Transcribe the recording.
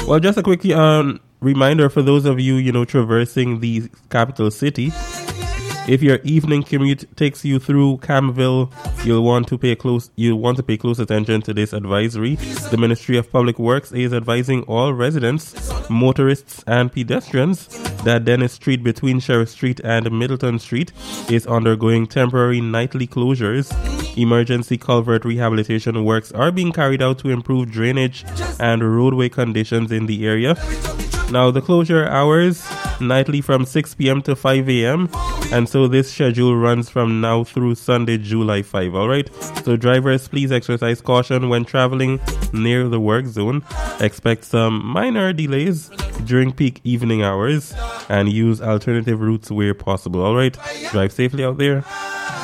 Well, just a quick reminder for those of you, traversing the capital city. If your evening commute takes you through Camville, you'll want to pay close attention to this advisory. The Ministry of Public Works is advising all residents, motorists, and pedestrians that Dennis Street between Sheriff Street and Middleton Street is undergoing temporary nightly closures. Emergency culvert rehabilitation works are being carried out to improve drainage and roadway conditions in the area. Now, the closure hours nightly from 6 p.m. to 5 a.m. And so this schedule runs from now through Sunday, July 5. All right. So drivers, please exercise caution when traveling near the work zone. Expect some minor delays during peak evening hours and use alternative routes where possible. All right. Drive safely out there.